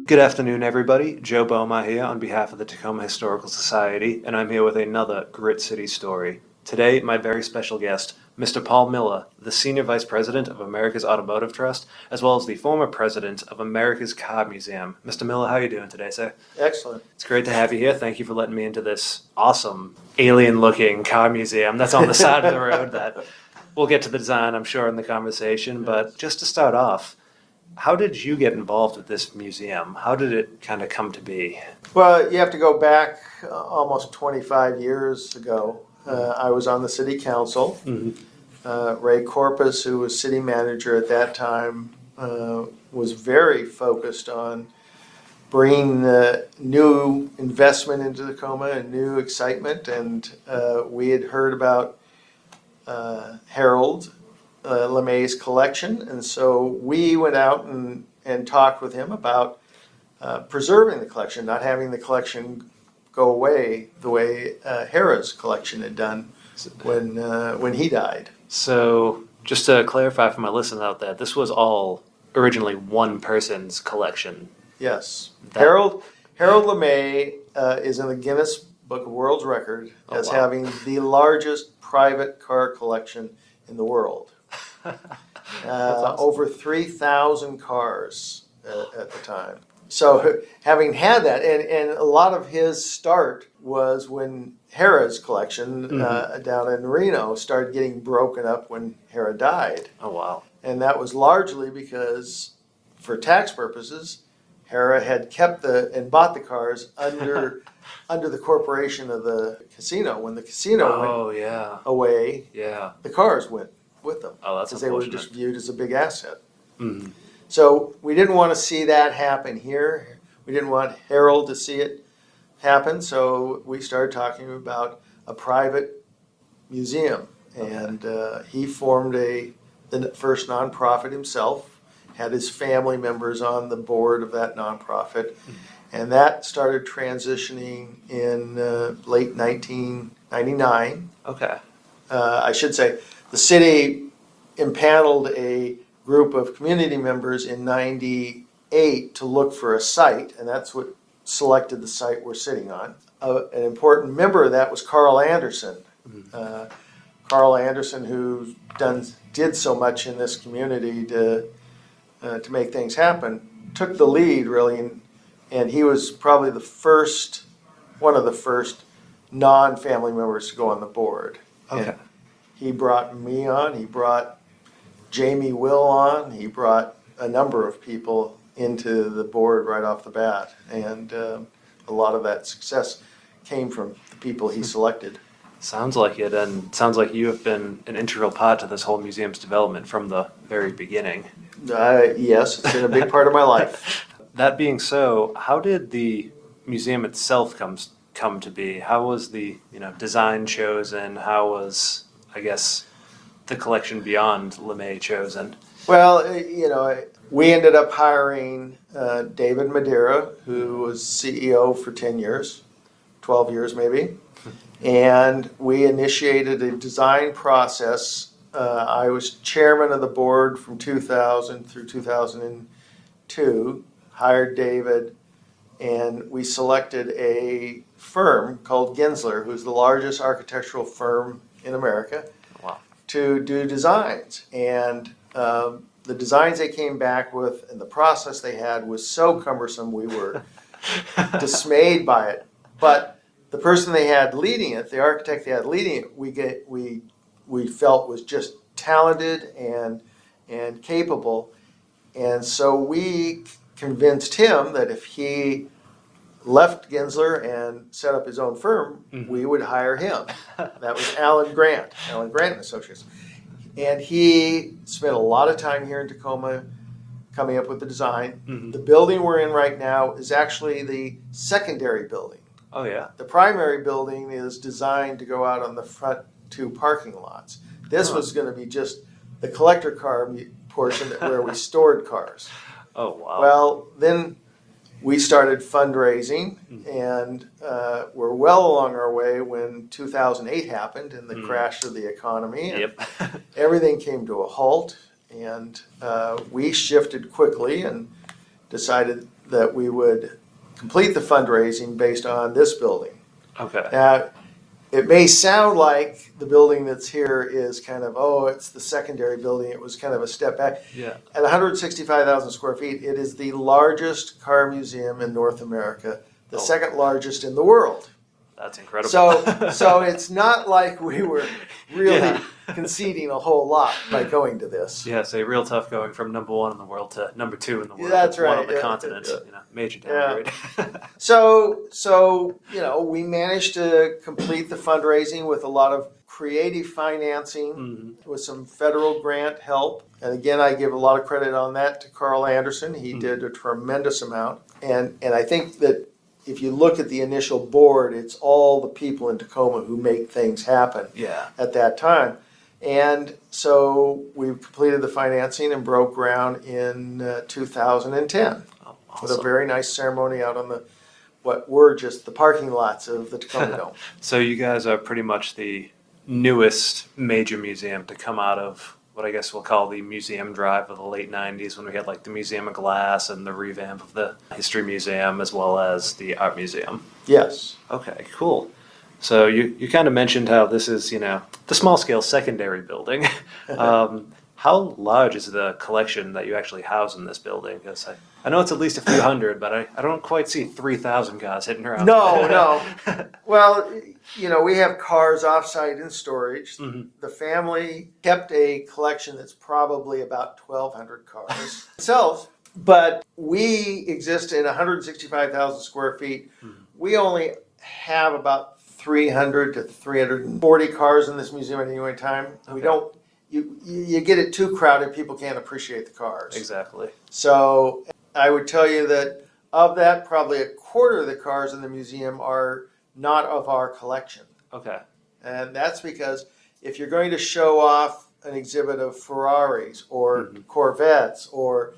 Good afternoon, everybody. Joe Boma here on behalf of the Tacoma Historical Society, and I'm here with another Grit City story. Today, my very special guest, Mr. Paul Miller, the Senior Vice President of America's Automotive Trust, as well as the former President of America's Car Museum. Mr. Miller, how are you doing today, sir? Excellent. It's great to have you here. Thank you for letting me into this awesome, alien-looking car museum that's on the side of the road that we'll get to the design, I'm sure, in the conversation. But just to start off, how did you get involved with this museum? How did it kind of come to be? Well, you have to go back almost 25 years ago. I was on the city council. Ray Corpus, who was city manager at that time, was very focused on bringing new investment into Tacoma and new excitement. And we had heard about Harold LeMay's collection, and so we went out and talked with him about preserving the collection, not having the collection go away the way Hera's collection had done when he died. So, just to clarify for my listeners out there, this was all originally one person's collection. Yes, Harold LeMay is in the Guinness Book of World Records as having the largest private car collection in the world. Awesome. Over 3,000 cars at the time. So having had that, and a lot of his start was when Hera's collection down in Reno started getting broken up when Hera died. Oh, wow. And that was largely because, for tax purposes, Hera had kept and bought the cars under the corporation of the casino. When the casino went away, the cars went with them. Oh, that's because they were just viewed as a big asset. Mm-hmm. So we didn't want to see that happen here. We didn't want Harold to see it happen. So we started talking about a private museum, and he formed the first nonprofit himself. Had his family members on the board of that nonprofit, and that started transitioning in late 1999. Okay. I should say, the city impaneled a group of community members in '98 to look for a site, and that's what selected the site we're sitting on. An important member of that was Carl Anderson. Carl Anderson, who did so much in this community to make things happen, took the lead really, and he was probably one of the first non-family members to go on the board. Okay. And he brought me on, he brought Jamie Will on, he brought a number of people into the board right off the bat, and a lot of that success came from the people he selected. Sounds like it, and sounds like you have been an integral part to this whole museum's development from the very beginning. Yes, it's been a big part of my life. That being so, how did the museum itself come to be? How was the design chosen? How was, I guess, the collection beyond LeMay chosen? Well, we ended up hiring David Madeira, who was CEO for 10 years, 12 years maybe, and we initiated a design process. I was chairman of the board from 2000 through 2002, hired David, and we selected a firm called Gensler, who's the largest architectural firm in America, to do designs. And the designs they came back with and the process they had was so cumbersome we were dismayed by it. But the person they had leading it, the architect they had leading it, we felt was just talented and capable. And so we convinced him that if he left Gensler and set up his own firm, we would hire him. That was Alan Grant and Associates. And he spent a lot of time here in Tacoma coming up with the design. The building we're in right now is actually the secondary building. Oh, yeah. The primary building is designed to go out on the front two parking lots. This was going to be just the collector car portion where we stored cars. Oh, wow. Well, then we started fundraising, and we're well along our way when 2008 happened and the crash of the economy. And everything came to a halt, and we shifted quickly and decided that we would complete the fundraising based on this building. Okay. Now, it may sound like the building that's here is kind of, oh, it's the secondary building. It was kind of a step back. Yeah. At 165,000 square feet, it is the largest car museum in North America, the second largest in the world. That's incredible. So it's not like we were really Yeah. conceding a whole lot by going to this. Yeah, so real tough going from number 1 in the world to number 2 in the world. That's One right. on the Yeah, continent. yeah. Major Yeah. downgrade. So we managed to complete the fundraising with a lot of creative financing, with some federal grant help. And again, I give a lot of credit on that to Carl Anderson. He did a tremendous amount. And I think that if you look at the initial board, it's all the people in Tacoma who make things happen Yeah. at that time. And so we completed the financing and broke ground in 2010 Oh, with a awesome. very nice ceremony out on what were just the parking lots of the Tacoma Dome. So you guys are pretty much the newest major museum to come out of what I guess we'll call the museum drive of the late 90s, when we had like the Museum of Glass and the revamp of the History Museum as well as the Art Museum. Yes. Okay, cool. So you kind of mentioned how this is, the small scale secondary building. How large is the collection that you actually house in this building? Because I know it's at least a few hundred, but I don't quite see 3,000 cars hitting around. No. Well, we have cars offsite in storage. Mhm. The family kept a collection that's probably about 1,200 cars itself, but we exist in 165,000 square feet. We only have about 300 to 340 cars in this museum at any one time. We Okay. don't. You get it too crowded, people can't appreciate the cars. Exactly. So I would tell you that of that, probably a quarter of the cars in the museum are not of our collection. Okay. And that's because if you're going to show off an exhibit of Ferraris or Corvettes or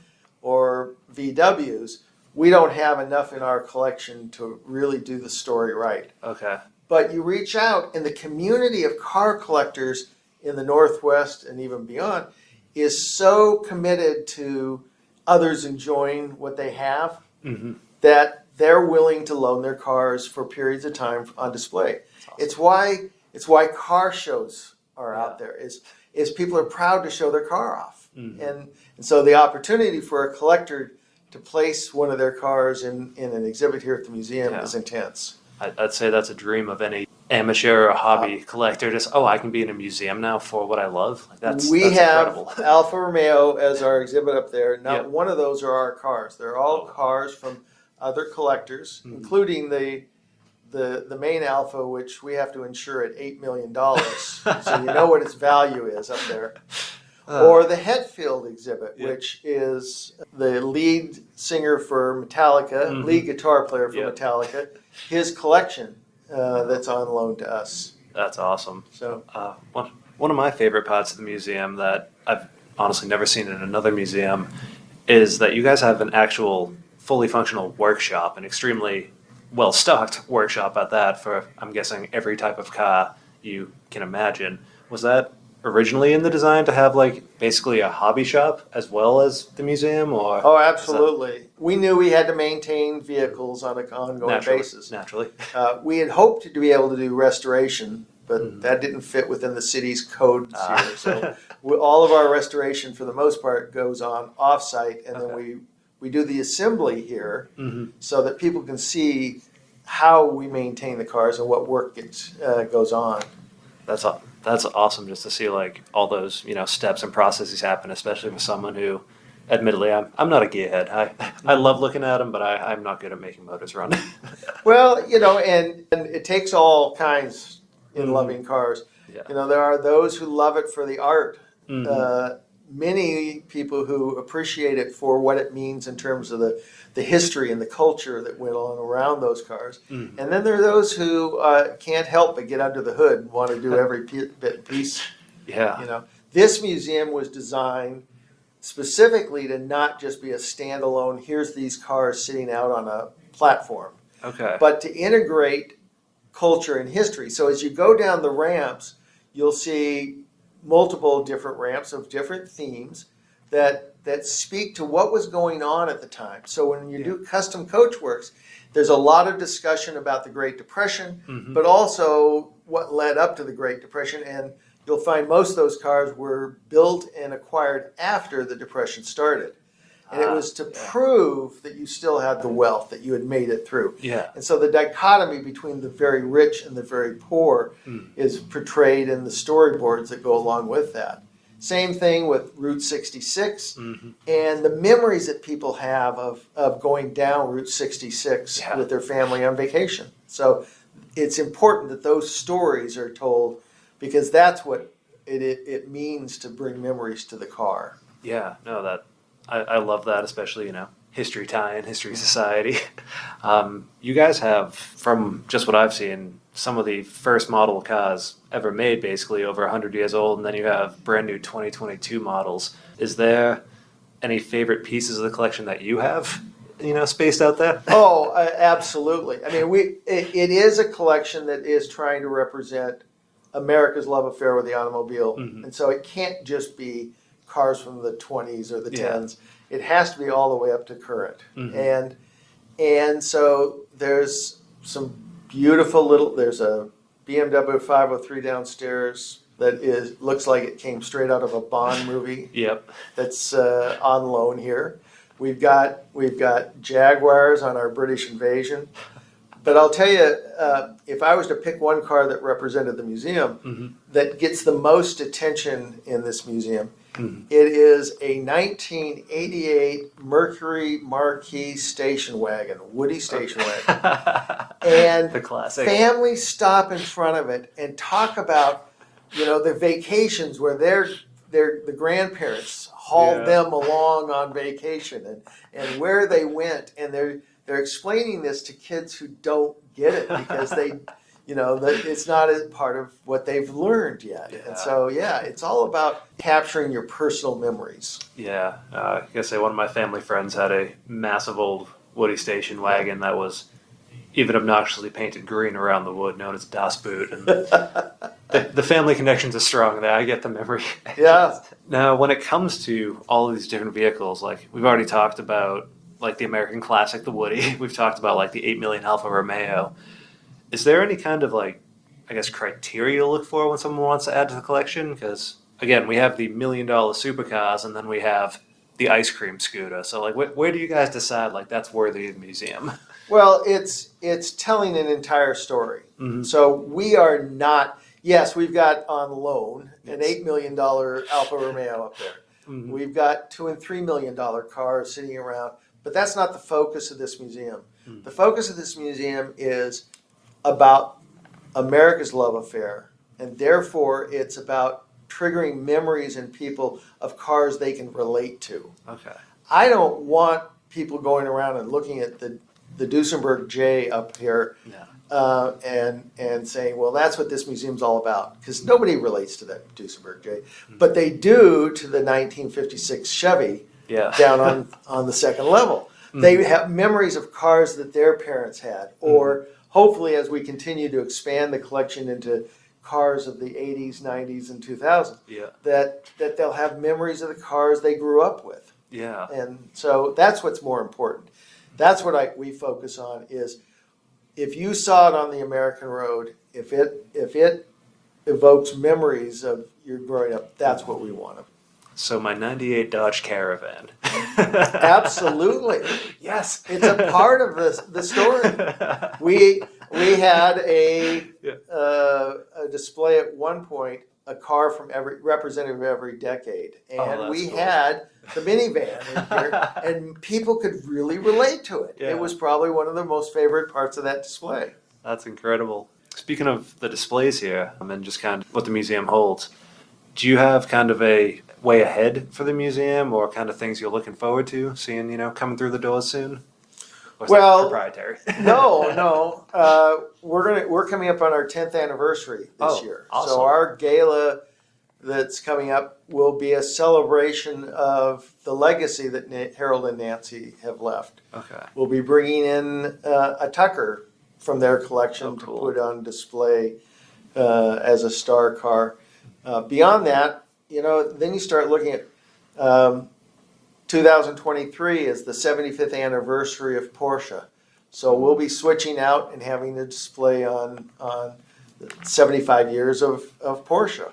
VWs, we don't have enough in our collection to really do the story right. Okay. But you reach out, and the community of car collectors in the Northwest and even beyond is so committed to others enjoying what they have Mm-hmm. that they're willing to loan their cars for periods of time on display. It's why car shows are out there. Is people are proud to show their car off, and so the opportunity for a collector to place one of their cars in an exhibit here at the museum is intense. I'd say that's a dream of any amateur or hobby collector. Just, I can be in a museum now for what I love. That's We have incredible. Alfa Romeo as our exhibit up there. Not Yep. one of those are our cars. They're all cars from other collectors, including the main Alfa, which we have to insure at $8 million. So you know what its value is up there. Or the Hetfield exhibit, which is the lead singer for Metallica, lead guitar player for Metallica, his collection that's on loan to us. That's awesome. So One of my favorite parts of the museum that I've honestly never seen in another museum is that you guys have an actual fully functional workshop, an extremely well-stocked workshop at that, for, I'm guessing, every type of car you can imagine. Was that originally in the design to have basically a hobby shop as well as the museum, or? Oh, absolutely. We knew we had to maintain vehicles on an ongoing basis. Naturally. We had hoped to be able to do restoration, but that didn't fit within the city's codes here. So all of our restoration, for the most part, goes on off-site, and then we do the assembly here so that people can see how we maintain the cars and what work goes on. That's awesome, just to see all those steps and processes happen, especially for someone who, admittedly, I'm not a gearhead. I love looking at them, but I'm not good at making motors run. Well, and it takes all kinds in loving cars. Yeah. There are those who love it for the art. Many people who appreciate it for what it means in terms of the history and the culture that went on around those cars. And then there are those who can't help but get under the hood and want to do every bit and piece. Yeah. This museum was designed specifically to not just be a standalone, here's these cars sitting out on a platform, Okay. but to integrate culture and history. So as you go down the ramps, you'll see multiple different ramps of different themes that that speak to what was going on at the time. So when you do custom coach works, there's a lot of discussion about the Great Depression, but also what led up to the Great Depression. And you'll find most of those cars were built and acquired after the Depression started. And it was to prove that you still had the wealth, that you had made it through. Yeah. And so the dichotomy between the very rich and the very poor is portrayed in the storyboards that go along with that. Same thing with Route 66 and the memories that people have of going down Route 66 with their family on vacation. So it's important that those stories are told because that's what it means to bring memories to the car. Yeah, no, I love that, especially, History Tie-In, History Society. You guys have, from just what I've seen, some of the first model cars ever made, basically over 100 years old, and then you have brand new 2022 models. Is there any favorite pieces of the collection that you have, spaced out there? Oh, absolutely. I mean, it is a collection that is trying to represent America's love affair with the automobile, and so it can't just be cars from the 20s or the 10s. It has to be all the way up to current. And so there's some beautiful there's a BMW 503 downstairs that looks like it came straight out of a Bond movie. Yep. That's on loan here. We've got Jaguars on our British Invasion. But I'll tell you, if I was to pick one car that represented the museum that gets the most attention in this museum, it is a 1988 Mercury Marquis station wagon, Woody station wagon. And the classic. Families stop in front of it and talk about, the vacations where the grandparents hauled them along on vacation and where they went, and they're explaining this to kids who don't get it because it's not a part of what they've learned yet. And so, it's all about capturing your personal memories. Yeah. I gotta say, one of my family friends had a massive old Woody station wagon that was even obnoxiously painted green around the wood, known as Das Boot. And the family connections are strong there. I get the memory. Yeah. Now, when it comes to all of these different vehicles, like we've already talked about, like the American classic, the Woody. We've talked about like the 8 million Alfa Romeo. Is there any kind of criteria to look for when someone wants to add to the collection? Because again, we have the $1 million supercars, and then we have the ice cream scooter. So where do you guys decide that's worthy of the museum? Well, it's telling an entire story. So we are not. Yes, we've got on loan an $8 million Alfa Romeo up there. We've got $2 and $3 million cars sitting around. But that's not the focus of this museum. The focus of this museum is about America's love affair, and therefore it's about triggering memories in people of cars they can relate to. Okay. I don't want people going around and looking at the Duesenberg J up here and saying, well, that's what this museum's all about, because nobody relates to that Duesenberg J. But they do to the 1956 Chevy down on the second level. They have memories of cars that their parents had, or hopefully as we continue to expand the collection into cars of the 80s, 90s, and 2000s, that they'll have memories of the cars they grew up with. Yeah. And so that's what's more important. That's what we focus on is if you saw it on the American road, if it evokes memories of your growing up, that's what we want. So my 98 Dodge Caravan. Absolutely. Yes. It's a part of the story. We had a display at one point, a car from representative of every decade. And we had the minivan in here, and people could really relate to it. Yeah. It was probably one of the most favorite parts of that display. That's incredible. Speaking of the displays here, and just kind of what the museum holds, do you have kind of a way ahead for the museum, or kind of things you're looking forward to seeing, coming through the doors soon? Or is that proprietary? No. We're coming up on our 10th anniversary this year. Awesome. So our gala that's coming up will be a celebration of the legacy that Harold and Nancy have left. Okay. We'll be bringing in a Tucker from their collection to put on display as a star car. Beyond that, then you start looking at 2023 is the 75th anniversary of Porsche. So we'll be switching out and having a display on 75 years of Porsche.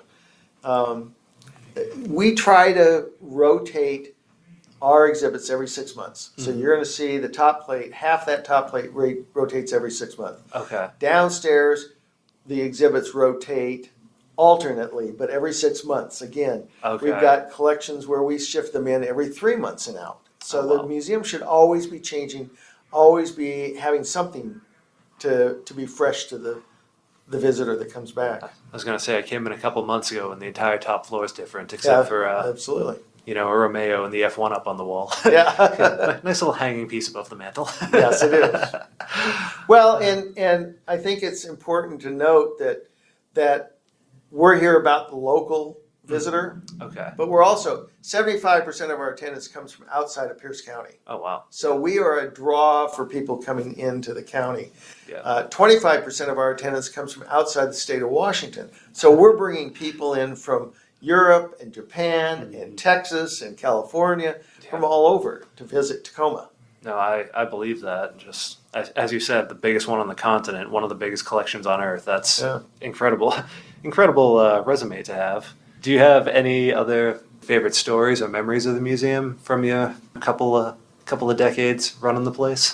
We try to rotate our exhibits every 6 months. So you're going to see the top plate, half that top plate rotates every 6 months. Okay. Downstairs, the exhibits rotate alternately, but every 6 months. Again, Okay. we've got collections where we shift them in every 3 months and out. So Oh, wow. the museum should always be changing, always be having something to be fresh to the visitor that comes back. I was gonna say I came in a couple months ago and the entire top floor is different, except for Absolutely. a Romeo and the F1 up on the wall. Yeah. Nice little hanging piece above the mantle. Yes, it is. Well, and I think it's important to note that we're here about the local visitor, Okay. but we're also 75% of our attendance comes from outside of Pierce County. Oh wow. So we are a draw for people coming into the county. Yeah. 25% of our attendance comes from outside the state of Washington. So we're bringing people in from Europe and Japan and Texas and California, from all over to visit Tacoma. No, I believe that. Just as you said, the biggest one on the continent, one of the biggest collections on Earth. That's incredible, incredible resume to have. Do you have any other favorite stories or memories of the museum from your couple of decades running the place?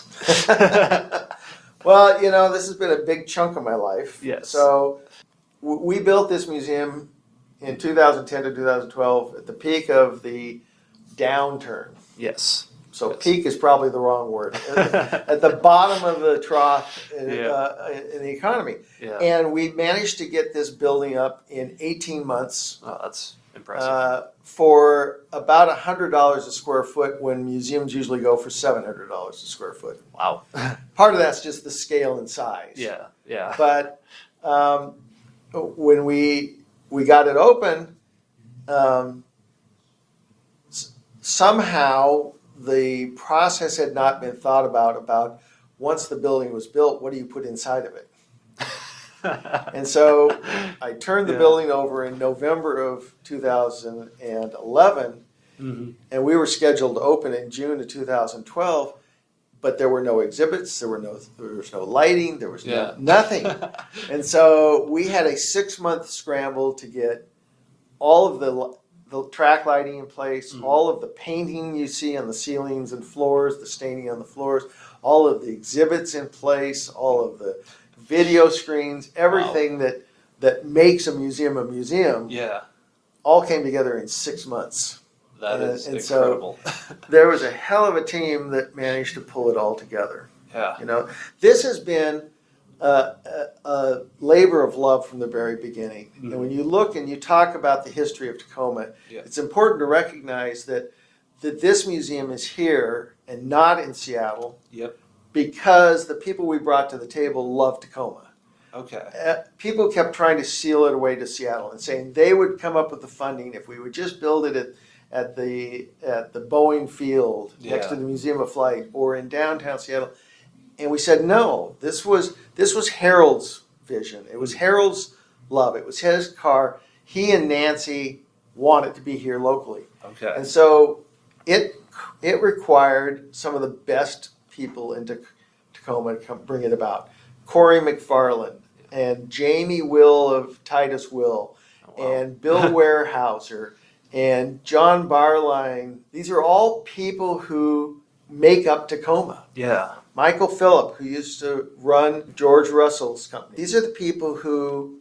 Well, this has been a big chunk of my life. Yes. So we built this museum in 2010 to 2012 at the peak of the downturn. Yes. So Yes. peak is probably the wrong word. At the bottom of the trough in the economy. Yeah. And we managed to get this building up in 18 months Oh, that's impressive. for about $100 a square foot when museums usually go for $700 a square foot. Wow. Part of that's just the scale and size. Yeah. Yeah. But when we got it open, somehow the process had not been thought about once the building was built, what do you put inside of it? And so I turned the building over in November of 2011, and we were scheduled to open in June of 2012, but there were no exhibits, there was no lighting, there was nothing. And so we had a 6-month scramble to get all of the track lighting in place, all of the painting you see on the ceilings and floors, the staining on the floors, all of the exhibits in place, all of the video screens, everything that makes a museum, Yeah. all came together in 6 months. That is And incredible. There was a hell of a team that managed to pull it all together. Yeah. This has been a labor of love from the very beginning. And when you look and you talk about the history of Tacoma, it's important to recognize that this museum is here and not in Seattle. Yep. Because the people we brought to the table love Tacoma. Okay. People kept trying to seal it away to Seattle and saying they would come up with the funding if we would just build it at the Boeing Field next to the Museum of Flight or in downtown Seattle. And we said no. This was Harold's vision. It was Harold's love. It was his car. He and Nancy wanted to be here locally. Okay. And so it required some of the best people into Tacoma to bring it about. Corey McFarland and Jamie Will of Titus Will and Bill Warehouser and John Barline. These are all people who make up Tacoma. Yeah. Michael Phillip, who used to run George Russell's company. These are the people who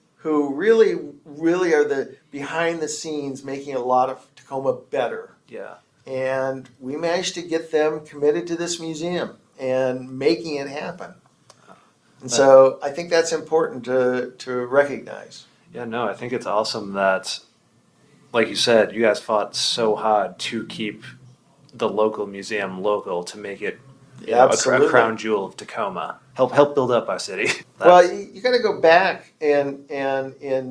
really are the behind the scenes making a lot of Tacoma better. Yeah. And we managed to get them committed to this museum and making it happen. And so I think that's important to recognize. Yeah, no, I think it's awesome that, like you said, you guys fought so hard to keep the local museum local to make it a crown jewel of Tacoma. Help build up our city. Well, you got to go back and in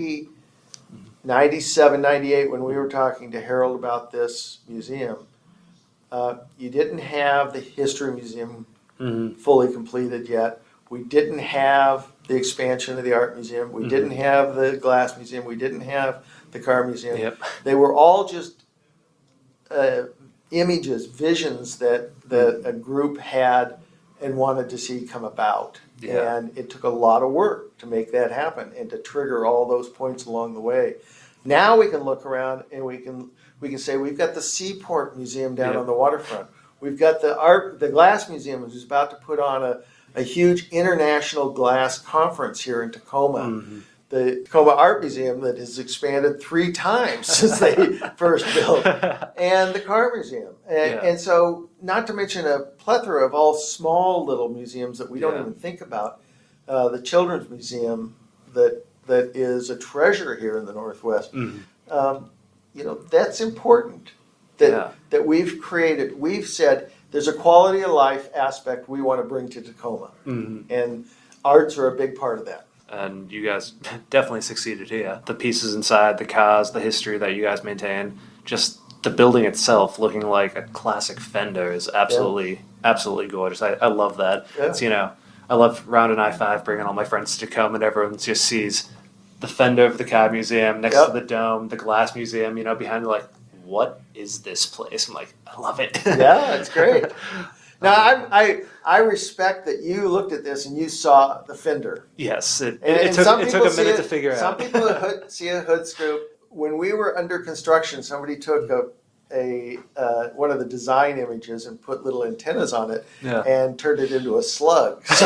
97, 98, when we were talking to Harold about this museum, you didn't have the History Museum fully completed yet. We didn't have the expansion of the Art Museum. We didn't have the Glass Museum. We didn't have the Car Museum. Yep. They were all just images, visions that a group had and wanted to see come about. Yeah. And it took a lot of work to make that happen and to trigger all those points along the way. Now we can look around and we can say we've got the Seaport Museum down Yeah. on the waterfront. We've got the Glass Museum, who's about to put on a huge international glass conference here in Tacoma. Mm-hmm. The Tacoma Art Museum that has expanded 3 times since they first built, and the Car Museum. And so, not to mention a plethora of all small little museums that we don't even think about. The Children's Museum that is a treasure here in the Northwest. Mm-hmm. That's important that we've created. We've said there's a quality of life aspect we want to bring to Tacoma. Mm-hmm. And arts are a big part of that. And you guys definitely succeeded here. The pieces inside, the cars, the history that you guys maintain, just the building itself looking like a classic Fender is absolutely gorgeous. I love that. Yeah. It's, I love rounding I-5, bringing all my friends to Tacoma, and everyone just sees the Fender of the Car Museum next to the Dome, the Glass Museum, behind, like, what is this place? I'm like, I love it. Yeah, it's great. Now, I respect that you looked at this and you saw the fender. Yes, it And took a minute to figure out. Some people see a hood scoop. When we were under construction, somebody took a one of the design images and put little antennas on it and turned it into a slug. So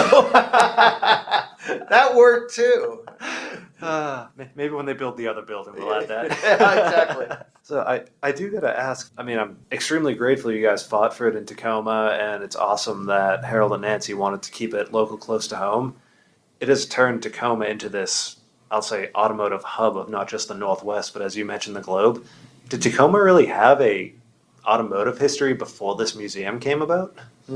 that worked too. Maybe when they build the other building, we'll add that. Yeah, exactly. So I do got to ask, I'm extremely grateful you guys fought for it in Tacoma, and it's awesome that Harold and Nancy wanted to keep it local, close to home. It has turned Tacoma into this, I'll say, automotive hub of not just the Northwest, but as you mentioned, the globe. Did Tacoma really have a automotive history before this museum came about?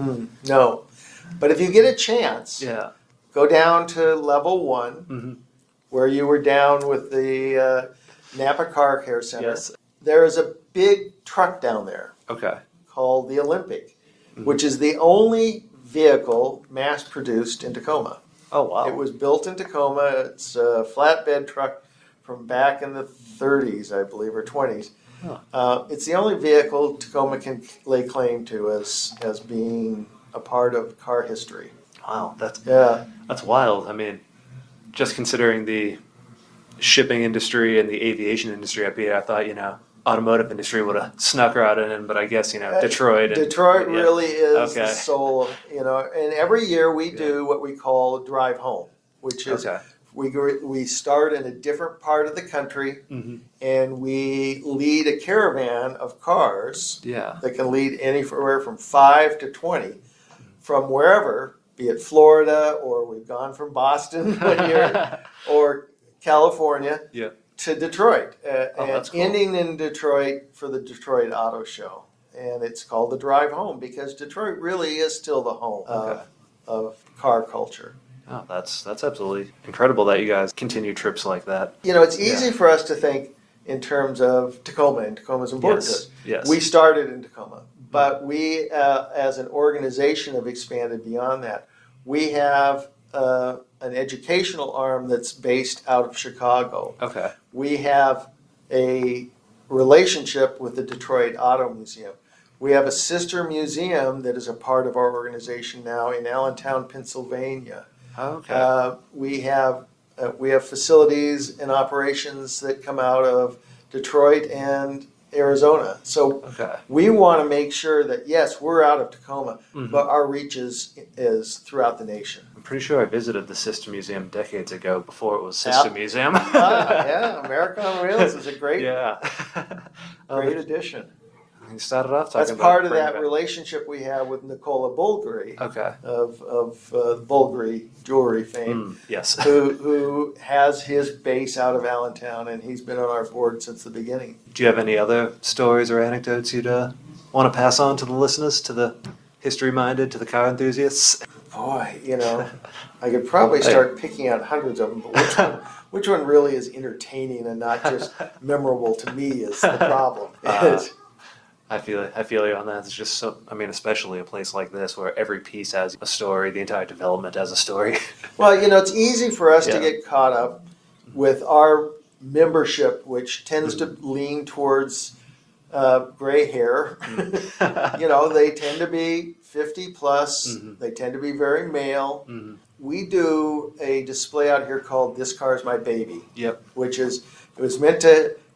No. But if you get a chance, go down to level 1, where you were down with the Napa Car Care Center. Yes. There is a big truck down there called the Olympic, which is the only vehicle mass-produced in Tacoma. Oh, wow. It was built in Tacoma. It's a flatbed truck from back in the 30s, I believe, or 20s. It's the only vehicle Tacoma can lay claim to as being a part of car history. Wow, that's wild. Just considering the shipping industry and the aviation industry up here, I thought, automotive industry would have snuck right in, but I guess, Detroit. Detroit really is the soul, and every year we do what we call Drive Home, which is we start in a different part of the country and we lead a caravan of cars that can lead anywhere from 5 to 20 from wherever, be it Florida, or we've gone from Boston one year, or California to Detroit, and cool. ending in Detroit for the Detroit Auto Show. And it's called the Drive Home because Detroit really is still the home of car culture. Oh, that's absolutely incredible that you guys continue trips like that. It's easy for us to think in terms of Tacoma, and Tacoma's important to us. Yes. We started in Tacoma, but we, as an organization, have expanded beyond that. We have an educational arm that's based out of Chicago. Okay. We have a relationship with the Detroit Auto Museum. We have a sister museum that is a part of our organization now in Allentown, Pennsylvania. Okay. We have facilities and operations that come out of Detroit and Arizona. So we want to make sure that, yes, we're out of Tacoma, but our reach is throughout the nation. I'm pretty sure I visited the Sister Museum decades ago before it was Sister Museum. America on Wheels is a great addition. You started off talking That's part of that relationship we have with Nicola Bulgari of Bulgari jewelry fame. Yes. who has his base out of Allentown, and he's been on our board since the beginning. Do you have any other stories or anecdotes you'd want to pass on to the listeners, to the history-minded, to the car enthusiasts? Boy, I could probably start picking out hundreds of them, but which one really is entertaining and not just memorable to me is the problem. I feel you on that. It's just so, especially a place like this where every piece has a story, the entire development has a story. Well, it's easy for us to get caught up with our membership, which tends to lean towards gray hair. You know, they tend to be 50 plus. They tend to be very male. We do a display out here called "This Car's My Baby," Yep. which is it was meant to